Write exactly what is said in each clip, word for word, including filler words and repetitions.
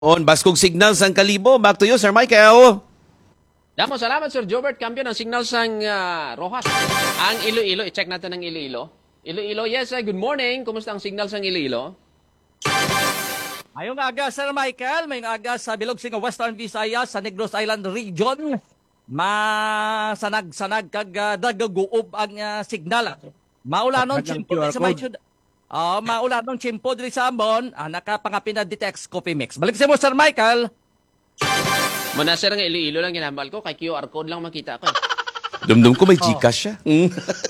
On Baskog Signal sang Kalibo. Back to you, Sir Michael. Damo, salamat Sir Jobert, kampiyon ng signal sang uh, Rojas. Ang Iloilo, i-check natin ang Iloilo. Iloilo, yes, uh, good morning. Kumusta ang signal sang Iloilo? Ayong aga, Sir Michael, may aga sa bilog sa Western Visayas sa Negros Island Region. Masanag-sanag kag uh, dagaguob ang uh, signal. Maulanon chimpo sa may syudad. Oh, maulanon chimpo diri sa amon, ah, nakapangapin na Ditex Coffee Mix. Balik sa mo, Sir Michael. Muna sir, ang Iloilo lang ginambal ko, kay Q R code lang makita ko. Dumdum ko may Gcash siya. Mm.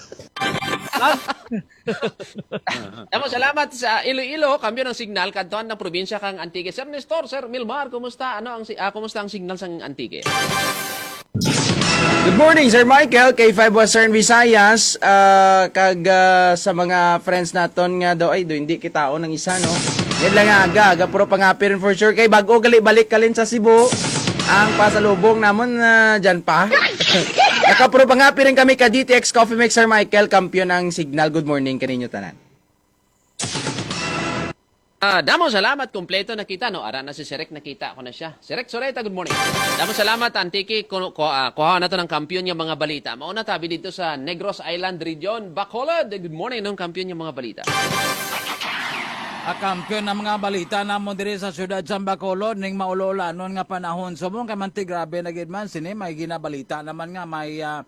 Damo, salamat sa Iloilo, kampiyon ng signal, kantuan ng probinsya kang Antique. Sir Nestor, Sir Milmar, kumusta? Ano ang si- ah, kumusta ang signal sang Antique? Good morning, Sir Michael, K five Western Visayas. Uh, kag uh, sa mga friends naton nga daw, ay do hindi kitao ng isa, no? Yan lang nga, aga, aga, puro pangapirin for sure. Kay bago gali balik kalin sa Cebu, ang pasalubong namon uh, dyan pa. Nakapuro pangapirin kami ka D T X Coffee Mix, Sir Michael, kampiyon ng signal. Good morning kaninyo tanan. Ah, damo, salamat. Kompleto nakita, no? Ara na si Sirek, nakita ko na siya. Sirek Soreta, good morning. Damo, salamat, Antique. Kuha ko, uh, kuha na to ng kampiyon yung mga balita. Mauna tabi dito sa Negros Island Region, Bacolod. Good morning, ng kampiyon yung mga balita. A kampiyon ng mga balita namon diri sa siyudad sa Bacolod ning maulolanon nga panahon. Subong kay manti grabe na gid man sini may ginabalita naman nga may uh,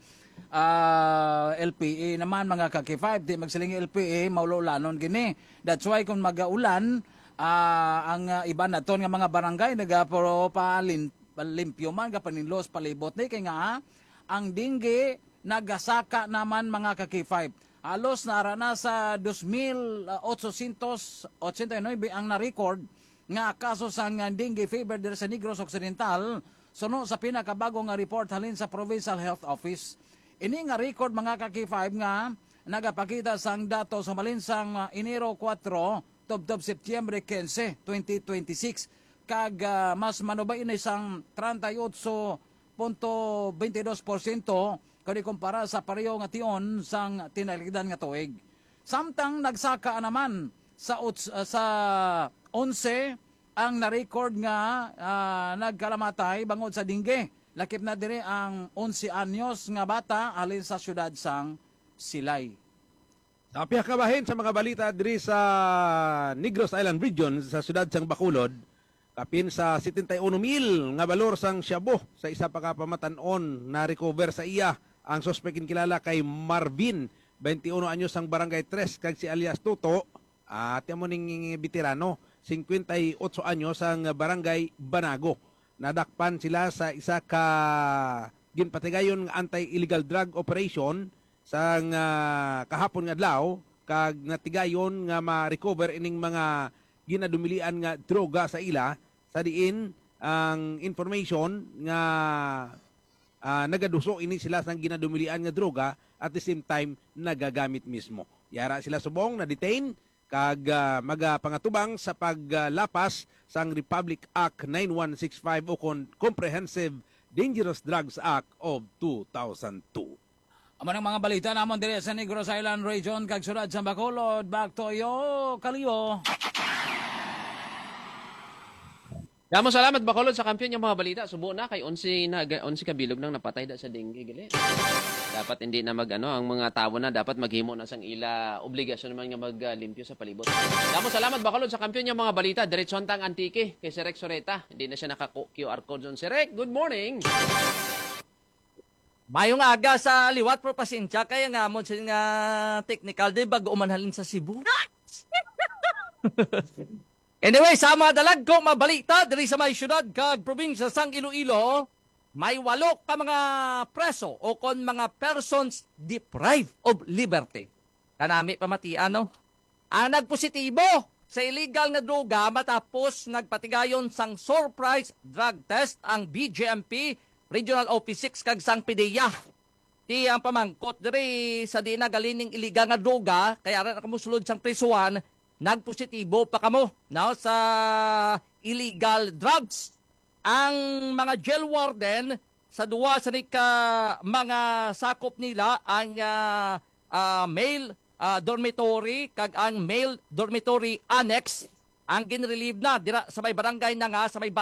uh, L P A naman mga kaki five di magsiling L P A maulolanon gini. That's why kung magaulan uh, ang uh, iba naton nga mga barangay nagapuro palin limpyo man ka paninlos palibot ni kay nga ang dinggi nagasaka naman mga kaki five. Halos narana sa two thousand eight hundred eighty-nine ang na-record nga kaso sa dengue fever diri sa Negros Occidental suno sa pinakabagong nga report halin sa Provincial Health Office. Ini nga record mga kaki five nga nagapakita sang dato sa malinsang uh, Enero four tubtob Setyembre fifteen, twenty twenty-six kag uh, mas manubay na isang thirty-eight point twenty-two porsyento kani kumpara sa pareho nga tion sang tinaligdan nga tuig. Samtang nagsaka naman sa uts, uh, sa eleven ang na-record nga uh, nagkalamatay bangod sa dingge. Lakip na dire ang eleven anyos nga bata alin sa syudad sang Silay. Sa piyak kabahin sa mga balita diri sa Negros Island Region sa siyudad sang Bacolod, kapin sa seventy-one mil nga balor sang Shabu sa isa pa ka pamatan-on na recover sa iya. Ang suspekin kilala kay Marvin, twenty-one anyos ang barangay three, kag si alias Tuto, at uh, mo ning veterano, fifty-eight anyos ang barangay Banago. Nadakpan sila sa isa ka ginpatigayon nga anti-illegal drug operation sang uh, kahapon nga adlaw, kag natigayon nga ma-recover ining mga ginadumilian nga droga sa ila, sa diin ang information nga Uh, nagaduso ini sila sang ginadumilian nga droga at the same time nagagamit mismo. Yara sila subong na detain kag uh, magapangatubang sa paglapas uh, sang Republic Act ninety-one sixty-five o kon Comprehensive Dangerous Drugs Act of two thousand two. Amo ng mga balita namon diri sa Negros Island Region kag siyudad sa Bacolod. Back to yo, Kaliyo. Damo, salamat Bacolod sa kampiyon yung mga balita. Subo na kay eleven na eleven kabilog nang napatay da sa dengue gali. Dapat hindi na magano ang mga tawo na dapat maghimo na sang ila obligasyon naman nga maglimpyo sa palibot. Damo, salamat Bacolod sa kampiyon yung mga balita. Diretsyon tang Antique kay Sirek Soreta. Hindi na siya naka-Q R code zone. Sirek, good morning. Mayong aga sa liwat pro pasensya kaya nga mo sa nga technical di bago umanhalin sa Cebu. Anyway, sa mga dalag ko mabalita diri sa may syudad kag probinsya sang Iloilo, may walo ka mga preso o kon mga persons deprived of liberty. Kanami pamatian, no? Ang nagpositibo sa illegal na droga matapos nagpatigayon sang surprise drug test ang B J M P Regional O P six kag sang P D E A. Di ang pamangkot diri sa di na galining illegal nga droga kaya ra nakamusulod sang prisuan nagpositibo pa kamo no, sa illegal drugs. Ang mga jail warden sa duwa sa nika mga sakop nila ang uh, uh, male uh, dormitory kag ang male dormitory annex ang ginrelieve na dira sa may barangay na nga sa may